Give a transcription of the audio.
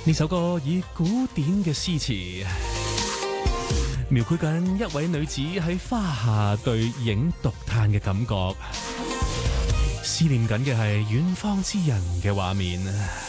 呢首歌以古典嘅詩詞描繪緊一位女子喺花下對影獨嘆嘅感覺，思念緊嘅係遠方之人嘅畫面。